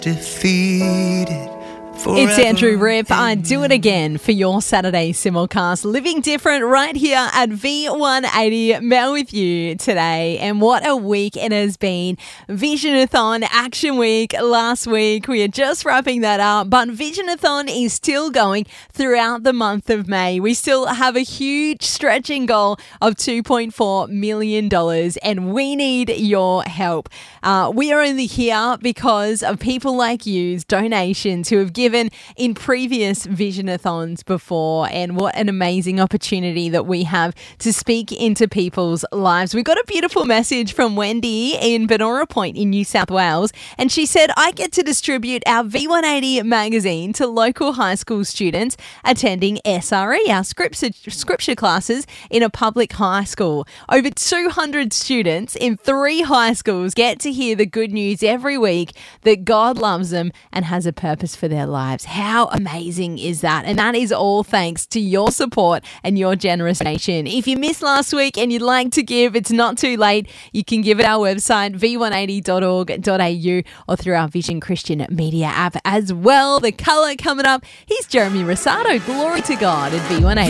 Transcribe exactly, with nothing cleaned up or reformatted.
defeated. It's Andrew Rip. I do it again for your Saturday simulcast. Living different right here at V one eighty. Mel with you today. And what a week it has been. Visionathon Action Week last week. We are just wrapping that up. But Visionathon is still going throughout the month of May. We still have a huge stretching goal of two point four million dollars. And we need your help. Uh, we are only here because of people like you's donations who have given in previous Visionathons before, and what an amazing opportunity that we have to speak into people's lives. We got a beautiful message from Wendy in Benora Point in New South Wales, and she said, I get to distribute our V one eighty magazine to local high school students attending S R E, our scripture, scripture classes in a public high school. Over two hundred students in three high schools get to hear the good news every week that God loves them and has a purpose for their lives. How amazing is that? And that is all thanks to your support and your generous donation. If you missed last week and you'd like to give, it's not too late. You can give at our website, v one eighty dot org dot a u, or through our Vision Christian Media app as well. The colour coming up, here's Jeremy Rosado. Glory to God at V one eighty.